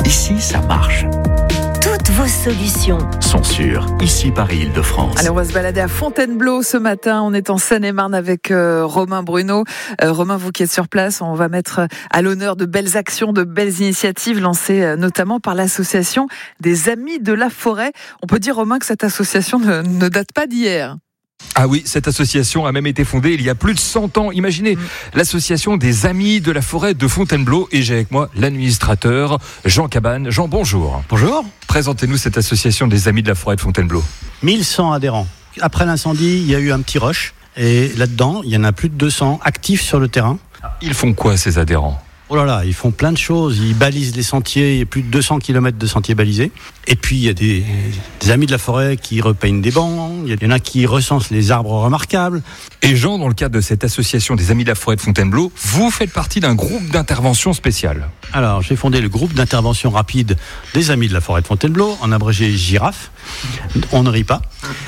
Ici, ça marche. Toutes vos solutions Sont sur Ici Paris-Île-de-France. Alors on va se balader à Fontainebleau ce matin. On est en Seine-et-Marne avec Romain Bruno. Romain, vous qui êtes sur place, on va mettre à l'honneur de belles actions, de belles initiatives lancées notamment par l'association des Amis de la Forêt. On peut dire, Romain, que cette association ne date pas d'hier. Ah oui, cette association a même été fondée il y a plus de 100 ans. Imaginez, l'association des Amis de la Forêt de Fontainebleau. Et j'ai avec moi l'administrateur Jean Cabane. Jean, bonjour. Bonjour. Présentez-nous cette association des Amis de la Forêt de Fontainebleau. 1100 adhérents. Après l'incendie, il y a eu un petit rush. Et là-dedans, il y en a plus de 200 actifs sur le terrain. Ils font quoi, ces adhérents ? Oh là là, ils font plein de choses. Ils balisent les sentiers. Il y a plus de 200 km de sentiers balisés. Et puis, il y a des Amis de la Forêt qui repeignent des bancs. Il y en a qui recensent les arbres remarquables. Et Jean, dans le cadre de cette association des Amis de la Forêt de Fontainebleau, vous faites partie d'un groupe d'intervention spécial. Alors, j'ai fondé le groupe d'intervention rapide des Amis de la Forêt de Fontainebleau, en abrégé GIRAF, on ne rit pas,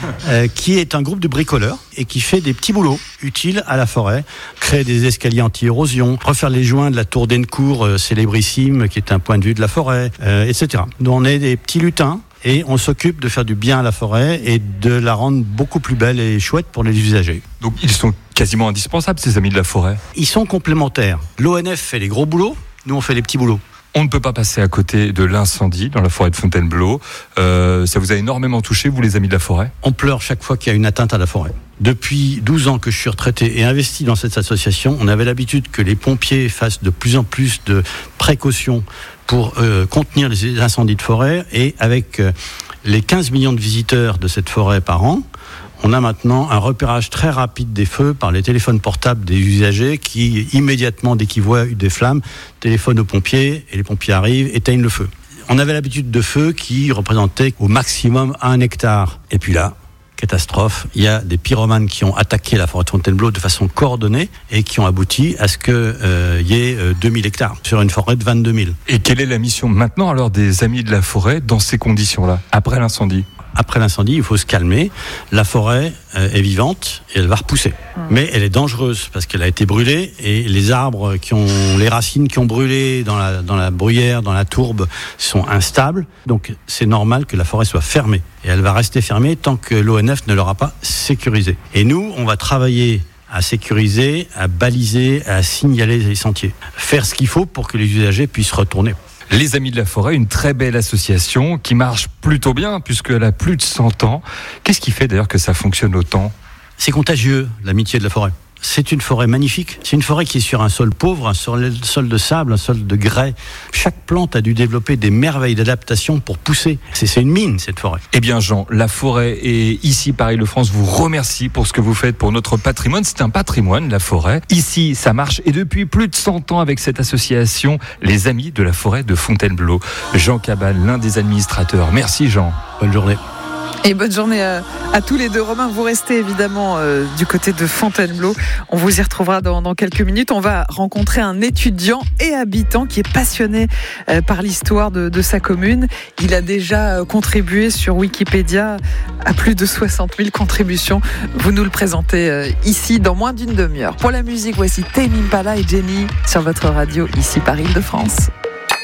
qui est un groupe de bricoleurs et qui fait des petits boulots utiles à la forêt, créer des escaliers anti-érosion, refaire les joints de la tour d'Ennecourt, célébrissime, qui est un point de vue de la forêt, etc. Donc, on est des petits lutins. Et on s'occupe de faire du bien à la forêt et de la rendre beaucoup plus belle et chouette pour les usagers. Donc ils sont quasiment indispensables, ces Amis de la Forêt. Ils sont complémentaires. L'ONF fait les gros boulots, nous on fait les petits boulots. On ne peut pas passer à côté de l'incendie dans la forêt de Fontainebleau. Ça vous a énormément touché, vous, les Amis de la Forêt ? On pleure chaque fois qu'il y a une atteinte à la forêt. Depuis 12 ans que je suis retraité et investi dans cette association, on avait l'habitude que les pompiers fassent de plus en plus de précautions pour contenir les incendies de forêt. Et avec les 15 millions de visiteurs de cette forêt par an, on a maintenant un repérage très rapide des feux par les téléphones portables des usagers qui, immédiatement, dès qu'ils voient des flammes, téléphonent aux pompiers et les pompiers arrivent, éteignent le feu. On avait l'habitude de feux qui représentaient au maximum 1 hectare. Et puis là, catastrophe, il y a des pyromanes qui ont attaqué la forêt de Fontainebleau de façon coordonnée et qui ont abouti à ce qu'il y ait 2000 hectares sur une forêt de 22 000. Et quelle est la mission maintenant alors des Amis de la Forêt dans ces conditions-là, après l'incendie ? Après l'incendie, il faut se calmer. La forêt est vivante et elle va repousser. Mais elle est dangereuse parce qu'elle a été brûlée et les arbres les racines qui ont brûlé dans la bruyère, dans la tourbe, sont instables. Donc c'est normal que la forêt soit fermée. Et elle va rester fermée tant que l'ONF ne l'aura pas sécurisée. Et nous, on va travailler à sécuriser, à baliser, à signaler les sentiers. Faire ce qu'il faut pour que les usagers puissent retourner. Les Amis de la Forêt, une très belle association qui marche plutôt bien puisqu'elle a plus de 100 ans. Qu'est-ce qui fait d'ailleurs que ça fonctionne autant ? C'est contagieux, l'amitié de la forêt. C'est une forêt magnifique. C'est une forêt qui est sur un sol pauvre, un sol de sable, un sol de grès. Chaque plante a dû développer des merveilles d'adaptation pour pousser. C'est une mine, cette forêt. Eh bien Jean, la forêt et Ici Paris-Île-de-France vous remercie pour ce que vous faites pour notre patrimoine. C'est un patrimoine, la forêt. Ici, ça marche et depuis plus de 100 ans avec cette association, les Amis de la Forêt de Fontainebleau. Jean Cabane, l'un des administrateurs. Merci Jean. Bonne journée. Et bonne journée à tous les deux. Romain, vous restez évidemment du côté de Fontainebleau. On vous y retrouvera dans quelques minutes. On va rencontrer un étudiant et habitant qui est passionné par l'histoire de sa commune. Il a déjà contribué sur Wikipédia à plus de 60 000 contributions. Vous nous le présentez ici dans moins d'une demi-heure. Pour la musique, voici Tame Impala et Jenny sur votre radio Ici Paris-Île-de-France.